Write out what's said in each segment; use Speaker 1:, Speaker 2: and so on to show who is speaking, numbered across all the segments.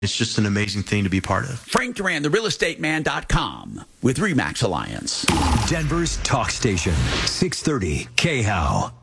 Speaker 1: It's just an amazing thing to be part of.
Speaker 2: Frank Duran, therealestateman.com with RE/MAX Alliance.
Speaker 3: Denver's talk station, 630 KHOW.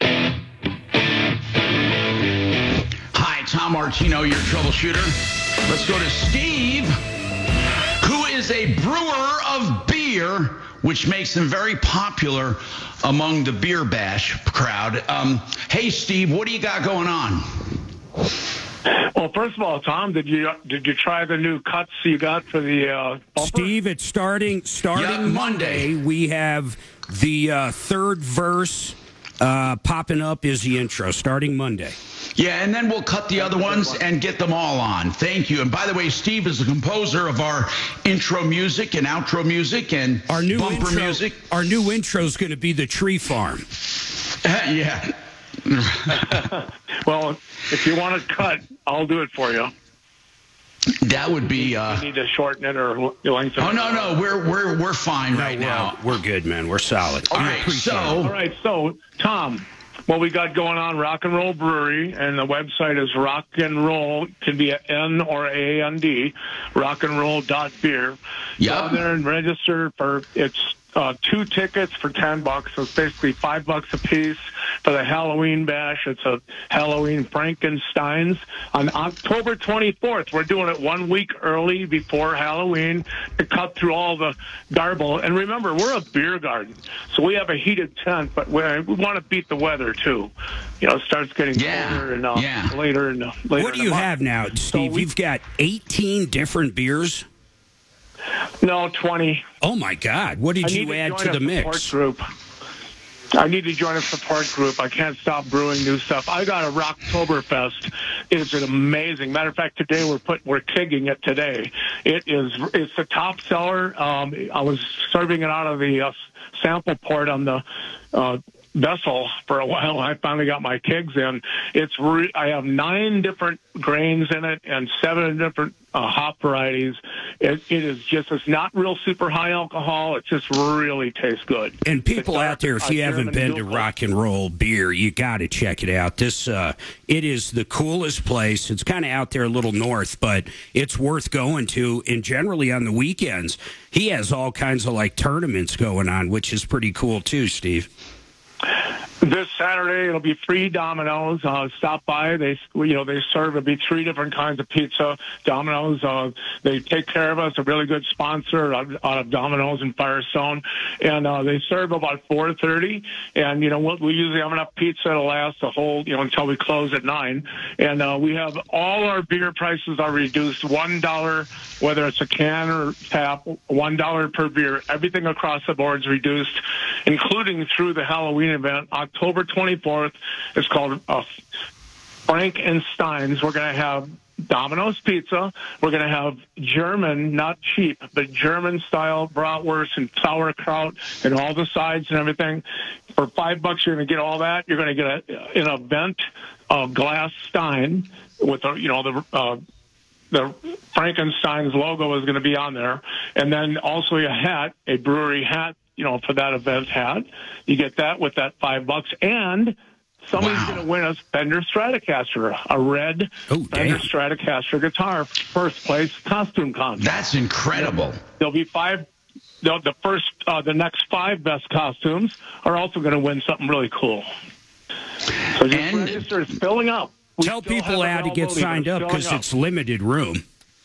Speaker 2: Hi, Tom Martino, your troubleshooter. Let's go to Steve, who is a brewer of beer, which makes him very popular among the beer bash crowd. Hey, Steve, what do you got going on?
Speaker 4: Well, first of all, Tom, did you try the new cuts you got for the bumper?
Speaker 5: Steve, it's starting Monday. We have the third verse popping up is the intro, starting Monday.
Speaker 2: Yeah, and then we'll cut the other ones and get them all on. Thank you. And by the way, Steve is the composer of our intro music and outro music and
Speaker 5: our new
Speaker 2: bumper music.
Speaker 5: Our new intro is going to be the tree farm.
Speaker 2: Yeah.
Speaker 4: Well, if you want to cut, I'll do it for you.
Speaker 2: That would be.
Speaker 4: You need to shorten it or lengthen it.
Speaker 2: Oh no, we're fine right now.
Speaker 5: We're good, man. We're solid.
Speaker 2: All right,
Speaker 4: so Tom, what we got going on? Rock and Roll Brewery, and the website is Rock and Roll. Can be N or AND. Rockandroll.beer.
Speaker 2: Yeah.
Speaker 4: Go there and register for it's. 2 tickets for $10, so it's basically $5 a piece for the Halloween bash. It's a Halloween Frankensteins on October 24th. We're doing it 1 week early before Halloween to cut through all the garble. And remember, we're a beer garden, so we have a heated tent, but we want to beat the weather too. You know, it starts getting colder and later and later.
Speaker 5: What do you have now, Steve?
Speaker 4: So
Speaker 5: you've got 18 different beers.
Speaker 4: No, 20.
Speaker 5: Oh, my God. What did you add to the mix?
Speaker 4: Group. I need to join a support group. I can't stop brewing new stuff. I got a Rocktoberfest. It's an amazing. Matter of fact, today we're kegging it today. It's the top seller. I was serving it out of the sample port on the vessel for a while. I finally got my kegs in. I have 9 different grains in it and 7 different hop varieties. It's not real super high alcohol. It just really tastes good.
Speaker 5: And people out there, if you haven't been to Rock and Roll Beer, you got to check it out. This it is the coolest place. It's kind of out there a little north, but it's worth going to. And generally on the weekends, he has all kinds of like tournaments going on, which is pretty cool too, Steve.
Speaker 4: This Saturday, it'll be free Domino's. Stop by. They serve. It'll be 3 different kinds of pizza. Domino's. They take care of us. A really good sponsor out of Domino's and Firestone, and they serve about 4:30. And we usually have enough pizza to last the whole until we close at 9. And we have all our beer prices are reduced $1, whether it's a can or tap. $1 per beer. Everything across the board is reduced, including through the Halloween event. October 24th. It's called Frankensteins. We're going to have Domino's Pizza. We're going to have German, not cheap, but German-style bratwurst and sauerkraut and all the sides and everything. For $5, you're going to get all that. You're going to get an event glass stein with the Frankenstein's logo is going to be on there, and then also a hat, a brewery hat. For that event hat, you get that with that $5, and somebody's going to win us Fender Stratocaster, a red Fender Stratocaster guitar, first place costume contest.
Speaker 2: That's incredible.
Speaker 4: There'll be 5. The next 5 best costumes are also going to win something really cool. So just register. It's filling up.
Speaker 5: Tell people how to get signed up because it's limited room.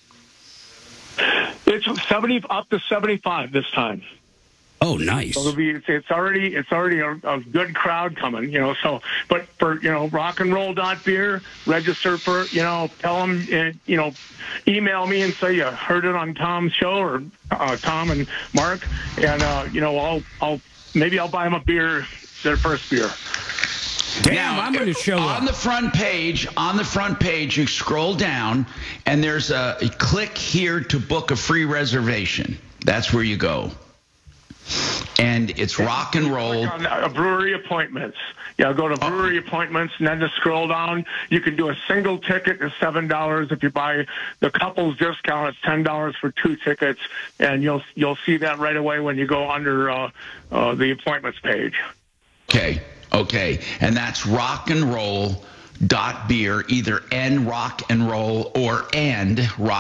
Speaker 4: It's 70 up to 75 this time.
Speaker 5: Oh, nice.
Speaker 4: So it's already a good crowd coming, but for, rockandroll.beer, register for, tell them, email me and say you heard it on Tom's show or Tom and Mark. And, I'll buy them a beer, their first beer.
Speaker 5: Damn,
Speaker 2: now,
Speaker 5: I'm going to show up.
Speaker 2: On the front page, you scroll down and there's a click here to book a free reservation. That's where you go. And it's Rock and Roll.
Speaker 4: Brewery appointments. Yeah, go to brewery appointments, and then to scroll down, you can do a single ticket at $7. If you buy the couples discount, it's $10 for 2 tickets, and you'll see that right away when you go under the appointments page.
Speaker 2: Okay, and that's rockandroll.beer. Beer, either N rock and roll or and rock